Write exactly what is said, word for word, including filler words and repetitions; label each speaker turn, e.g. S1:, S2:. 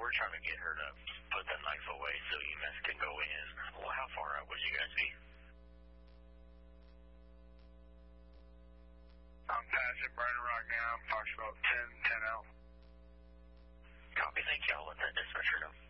S1: we're trying to get her to put the knife away so E M S can go in. Well, how far out would you guys be?
S2: I'm passing Burning Rock now. I'm approximately about ten, ten out.
S1: Copy, thank you. I'll let that dispatcher know.